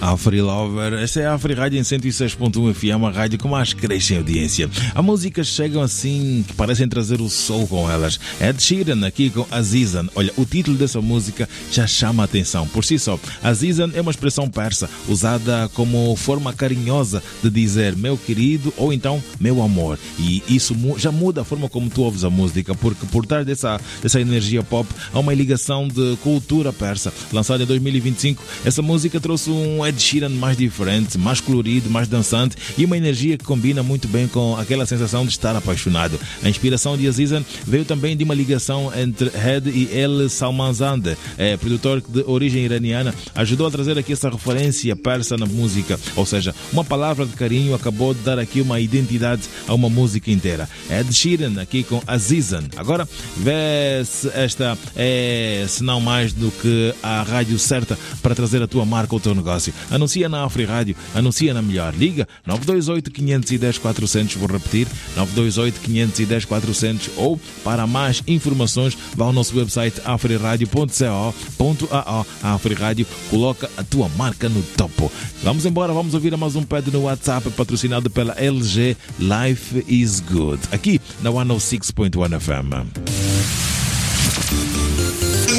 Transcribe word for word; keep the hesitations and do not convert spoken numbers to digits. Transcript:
Afri Lover, esta é a Afri Rádio em cento e seis ponto um F M, a rádio com mais cresce em audiência. As músicas chegam assim que parecem trazer o sol com elas. Ed Sheeran aqui com Azizan. Olha, o título dessa música já chama a atenção. Por si só, Azizan é uma expressão persa usada como forma carinhosa de dizer meu querido ou então meu amor. E isso já muda a forma como tu ouves a música, porque por trás dessa, dessa energia pop há uma ligação de cultura persa. Lançada em dois mil e vinte e cinco, essa música trouxe um Ed Sheeran mais diferente, mais colorido, mais dançante e uma energia que combina muito bem com aquela sensação de estar apaixonado. A inspiração de Azizan veio também de uma ligação entre Ed e El Salmanzade, é, produtor de origem iraniana, ajudou a trazer aqui essa referência persa na música, ou seja, uma palavra de carinho acabou de dar aqui uma identidade a uma música inteira. Ed Sheeran aqui com Azizan. Agora vê se esta é, se não mais do que a rádio certa para trazer a tua marca ou o teu negócio. Anuncia na Afri Rádio, anuncia na melhor. Liga nove dois oito, cinco um zero, quatro zero zero, vou repetir, nove dois oito, cinco um zero, quatro zero zero, ou para mais informações vá ao nosso website afriradio ponto co ponto a o. A Afri Rádio coloca a tua marca no topo. Vamos embora, vamos ouvir mais um pad no WhatsApp patrocinado pela L G Life is Good, aqui na cento e seis ponto um F M.